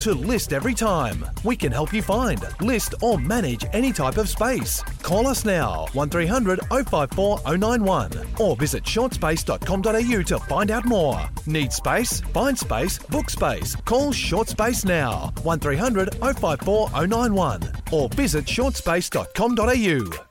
to list every time. We can help you find, list or manage any type of space. Call us now, 1300 054 091 or visit shortspace.com.au to find out more. Need space? Find space, book space. Call Short Space now, 1300 054 091 or visit shortspace.com.au.